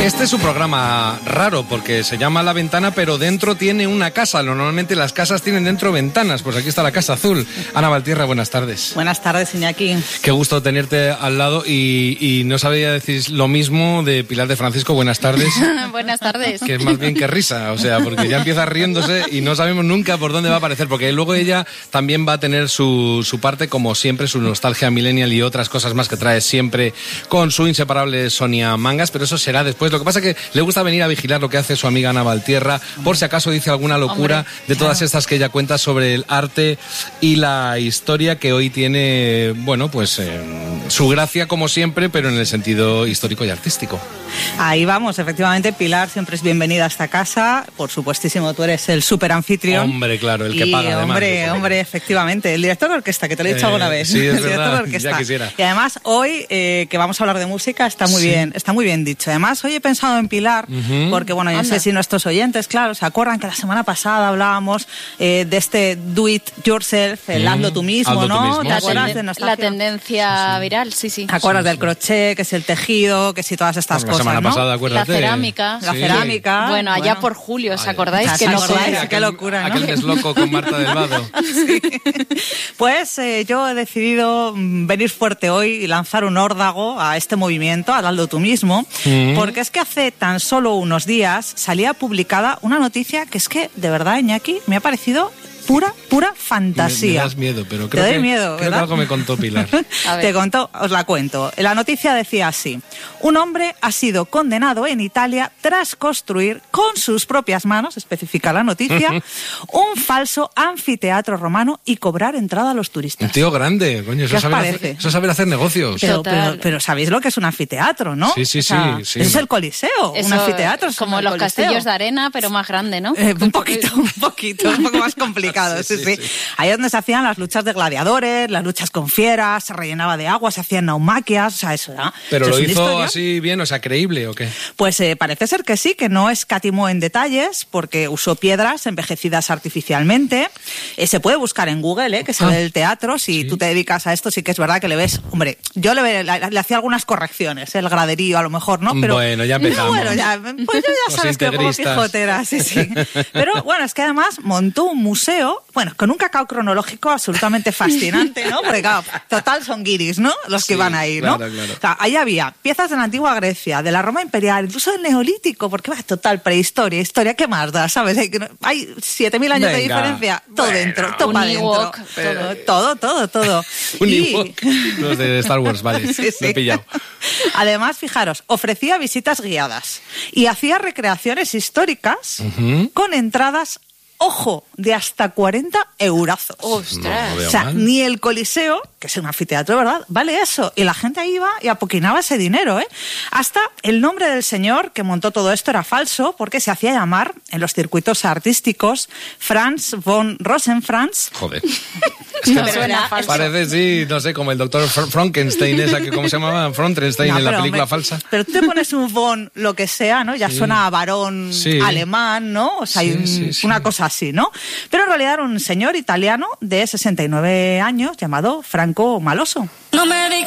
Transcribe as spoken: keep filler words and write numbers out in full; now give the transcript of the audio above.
Este es su programa raro porque se llama La Ventana, pero dentro tiene una casa. Normalmente las casas tienen dentro ventanas. Pues aquí está la Casa Azul. Ana Valtierra, buenas tardes. Buenas tardes, Iñaki. Qué gusto tenerte al lado y, y no sabía decir lo mismo de Pilar de Francisco. Buenas tardes. Buenas tardes. Que es más bien que risa, o sea, porque ya empieza riéndose y no sabemos nunca por dónde va a aparecer, porque luego ella también va a tener su, su parte, como siempre, su nostalgia millennial y otras cosas más que trae siempre con su inseparable Sonia Mangas, pero eso será después. Lo que pasa es que le gusta venir a vigilar lo que hace su amiga Ana Valtierra, por si acaso dice alguna locura Hombre, de todas claro. estas que ella cuenta sobre el arte y la historia, que hoy tiene, bueno, pues eh, su gracia como siempre, pero en el sentido histórico y artístico. Ahí vamos, efectivamente, Pilar siempre es bienvenida a esta casa. Por supuestísimo, tú eres el super anfitrión. Hombre, claro, el que y, paga además. Hombre, hombre, efectivamente, el director de orquesta, que te lo he dicho eh, alguna vez. Sí, es el verdad, director de orquesta. Ya quisiera. Y además, hoy, eh, que vamos a hablar de música, está muy sí. bien, está muy bien dicho. Además, hoy he pensado en Pilar, uh-huh. porque, bueno, yo no sé si nuestros oyentes, claro, se acuerdan que la semana pasada hablábamos eh, de este do it yourself, el uh-huh. hazlo tú mismo, hazlo ¿no? tú mismo. ¿Te la, acuerdas ten- de nuestra la tendencia sí, sí. viral, sí, sí. ¿Te acuerdas sí, del sí. crochet, que es el tejido, que si todas estas la cosas, semana ¿no? pasada, acuérdate. La cerámica. La sí. cerámica. Bueno, allá bueno. por julio, ¿os Vaya. acordáis? ¿Os Qué acordáis? locura. Qué locura, ¿no? Aquel desloco con Marta del Vado. Sí. Pues eh, yo he decidido venir fuerte hoy y lanzar un órdago a este movimiento, al hazlo tú mismo, mm. porque es que hace tan solo unos días salía publicada una noticia que es que, de verdad, Iñaki, me ha parecido pura, pura fantasía. Me, me das miedo, pero creo, Te doy que, miedo, creo que algo me contó Pilar. Te contó, os la cuento. La noticia decía así: un hombre ha sido condenado en Italia tras construir con sus propias manos, especifica la noticia, un falso anfiteatro romano y cobrar entrada a los turistas. Un tío grande, coño, eso, ¿Qué os saber parece? hacer, eso saber hacer negocios. Pero, pero, pero sabéis lo que es un anfiteatro, ¿no? Sí, sí, o sea, sí, sí. Es el Coliseo, Eso, un anfiteatro. Es como el los Coliseo. castillos de arena, pero más grande, ¿no? Eh, un poquito, un poquito, un poco más complicado. Sí, sí, sí, sí. Ahí es donde se hacían las luchas de gladiadores, las luchas con fieras, se rellenaba de agua, se hacían naumaquias, o sea, eso era. Pero eso lo es hizo así bien, o sea, creíble o qué? Pues eh, parece ser que sí, que no escatimó en detalles, porque usó piedras envejecidas artificialmente. Eh, se puede buscar en Google, eh, que se ah, ve el teatro. Si sí. tú te dedicas a esto, sí que es verdad que le ves. Hombre, yo le, le, le, le hacía algunas correcciones, el graderío a lo mejor, ¿no? Pero bueno, ya empezamos. No, bueno, ya, pues yo ya sabes que pongo pijotera, sí, sí. Pero bueno, es que además montó un museo, bueno, con un cacao cronológico absolutamente fascinante, ¿no? Porque claro, total son guiris, ¿no? Los sí, que van ahí, ¿no? Claro, claro. O sea, ahí había piezas de la antigua Grecia, de la Roma imperial, incluso del Neolítico, porque va, total prehistoria, historia, ¿qué más da? ¿Sabes? Hay, hay siete mil años Venga, de diferencia, todo bueno, dentro, todo para dentro. Pero... Todo, todo, todo. Un y... Ewok, los de Star Wars, vale, sí, sí. Lo he pillado. Además, fijaros, ofrecía visitas guiadas y hacía recreaciones históricas uh-huh. con entradas, ojo, de hasta cuarenta eurazos. ¡Ostras! No, o sea, mal. ni el Coliseo, que es un anfiteatro, ¿verdad?, vale eso. Y la gente iba y apoquinaba ese dinero, ¿eh? Hasta el nombre del señor que montó todo esto era falso, porque se hacía llamar, en los circuitos artísticos, Franz von Rosenfranz. Joder. No suena falso. Parece, sí, no sé, como el doctor Frankenstein, esa que, ¿cómo se llamaba? Frankenstein no, en la película hombre, falsa. Pero tú te pones un von, lo que sea, ¿no? Ya sí. suena a varón sí. alemán, ¿no? O sea, sí, hay un, sí, sí. una cosa así, ¿no? Pero en realidad era un señor italiano de sesenta y nueve años llamado Franco Maloso. No me